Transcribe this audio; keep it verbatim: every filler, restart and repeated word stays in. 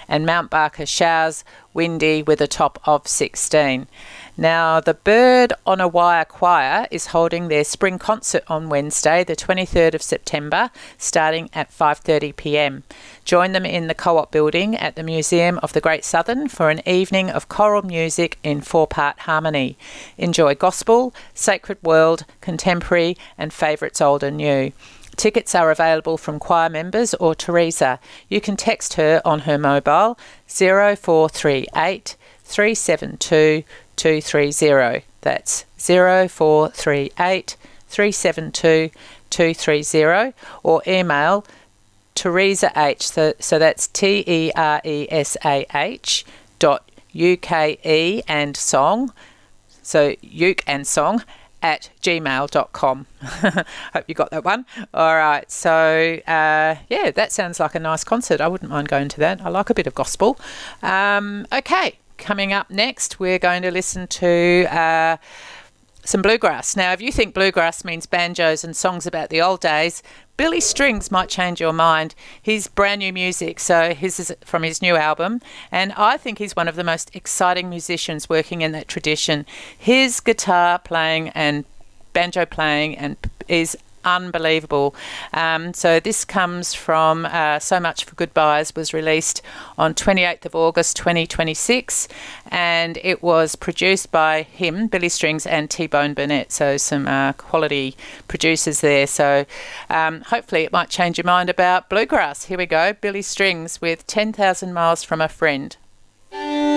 and Mount Barker showers, windy with a top of sixteen. Now, the Bird on a Wire Choir is holding their spring concert on Wednesday, the twenty-third of September, starting at five thirty p m. Join them in the Co-op building at the Museum of the Great Southern for an evening of choral music in four-part harmony. Enjoy gospel, sacred world, contemporary and favourites old and new. Tickets are available from choir members or Teresa. You can text her on her mobile zero four three eight, three seven two, two three zero. That's zero four three eight, three seven two, two three zero, or email Teresa H, so, so that's T E R E S A H dot U K E and song, so uke and song, at gmail dot com. Hope you got that one. All right, so uh, yeah, that sounds like a nice concert. I wouldn't mind going to that. I like a bit of gospel. Um, okay, coming up next, we're going to listen to uh, some bluegrass. Now, if you think bluegrass means banjos and songs about the old days, Billy Strings might change your mind. He's brand new music, so his is from his new album, and I think he's one of the most exciting musicians working in that tradition. His guitar playing and banjo playing and is unbelievable. Um, so this comes from uh, So Much for Goodbyes, was released on twenty-eighth of August twenty twenty-six, and it was produced by him, Billy Strings, and T-Bone Burnett, so some uh, quality producers there. So um, hopefully it might change your mind about bluegrass. Here we go, Billy Strings with ten thousand miles from a Friend.